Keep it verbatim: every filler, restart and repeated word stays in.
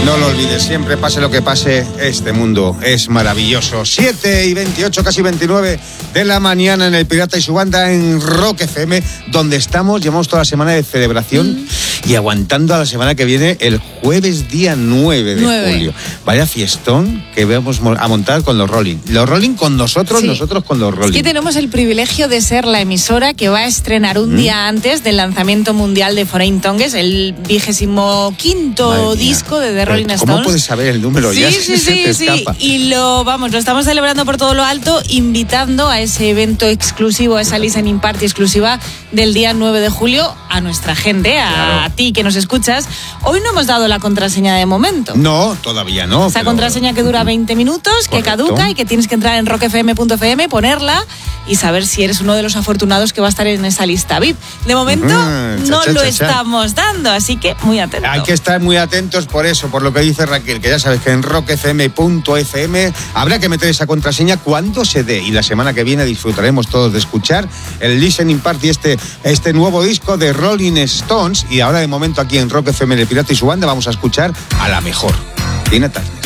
No lo olvides, siempre pase lo que pase, este mundo es maravilloso. siete y veintiocho, casi veintinueve de la mañana en el Pirata y su banda en Rock F M, donde estamos, llevamos toda la semana de celebración mm. y aguantando a la semana que viene, el jueves día nueve de nueve. julio. Vaya fiestón que vamos a montar con los Rolling. Los Rolling con nosotros, sí. nosotros con los Rolling. Es que tenemos el privilegio de ser la emisora que va a estrenar un mm. día antes del lanzamiento mundial de Foreign Tongues, el vigésimo quinto disco de The Rolling Stones. ¿Cómo puedes saber el número? Sí, ya sí, se, sí, se te sí. escapa. Y lo, vamos, lo estamos celebrando por todo lo alto, invitando a ese evento exclusivo, a esa listening party exclusiva del día nueve de julio a nuestra gente, a, claro. a ti que nos escuchas. Hoy no hemos dado la contraseña de momento. No, todavía no. Esa pero... contraseña que dura veinte minutos, que Correcto. caduca y que tienes que entrar en rock f m punto f m, ponerla y saber si eres uno de los afortunados que va a estar en esa lista V I P. De momento uh-huh. no cha, cha, lo cha, estamos cha. dando, así que muy atentos. Hay que estar muy atentos por eso, por lo que dice Raquel, que ya sabes que en rock f m punto f m habrá que meter esa contraseña cuando se dé, y la semana que viene disfrutaremos todos de escuchar el listening party, este, este nuevo disco de Rolling Stones. Y ahora de momento aquí en Rock F M, el Pirata y su banda, vamos a escuchar a la mejor, Tina Turner.